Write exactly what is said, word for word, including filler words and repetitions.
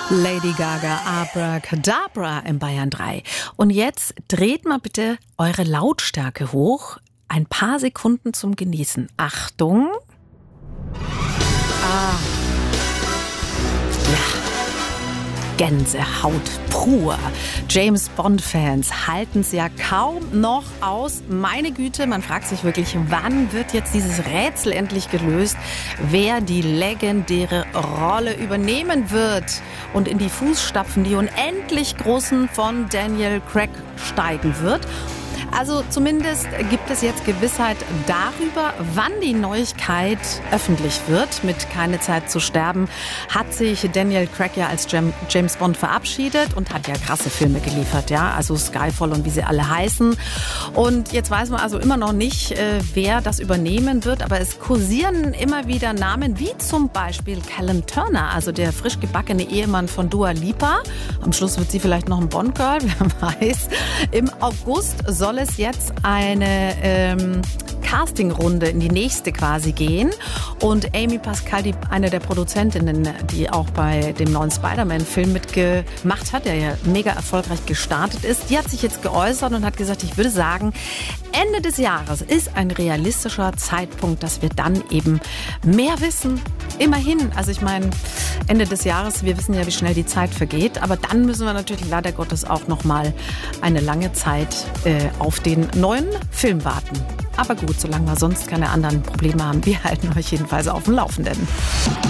Lady Gaga, Abracadabra in Bayern drei. Und jetzt dreht mal bitte eure Lautstärke hoch. Ein paar Sekunden zum Genießen. Achtung. Ah. Ja. Gänsehaut pur. James Bond-Fans halten es ja kaum noch aus. Meine Güte, man fragt sich wirklich, wann wird jetzt dieses Rätsel endlich gelöst, wer die legendäre Rolle übernehmen wird und in die Fußstapfen, die unendlich großen von Daniel Craig steigen wird. Also zumindest gibt es jetzt Gewissheit darüber, wann die Neuigkeit öffentlich wird. Mit Keine Zeit zu sterben hat sich Daniel Craig ja als James Bond verabschiedet und hat ja krasse Filme geliefert, ja, also Skyfall und wie sie alle heißen. Und jetzt weiß man also immer noch nicht, wer das übernehmen wird, aber es kursieren immer wieder Namen, wie zum Beispiel Callum Turner, also der frisch gebackene Ehemann von Dua Lipa. Am Schluss wird sie vielleicht noch ein Bond-Girl, wer weiß. Im August soll es jetzt eine ähm, Castingrunde in die nächste quasi gehen. Und Amy Pascal, die, eine der Produzentinnen, die auch bei dem neuen Spider-Man-Film mitgemacht hat, der ja mega erfolgreich gestartet ist, die hat sich jetzt geäußert und hat gesagt, ich würde sagen, Ende des Jahres ist ein realistischer Zeitpunkt, dass wir dann eben mehr wissen. Immerhin, also ich meine, Ende des Jahres, wir wissen ja, wie schnell die Zeit vergeht, aber dann müssen wir natürlich leider Gottes auch noch mal eine lange Zeit äh, auf den neuen Film warten. Aber gut, solange wir sonst keine anderen Probleme haben, wir halten euch jedenfalls auf dem Laufenden.